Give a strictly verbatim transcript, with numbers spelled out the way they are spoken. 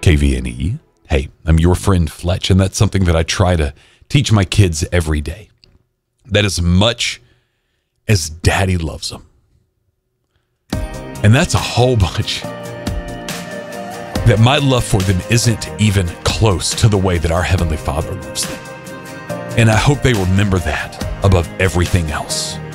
K V N E. Hey, I'm your friend Fletch, and that's something that I try to teach my kids every day. That as much as Daddy loves them, and that's a whole bunch, that my love for them isn't even close to the way that our Heavenly Father loves them. And I hope they remember that above everything else.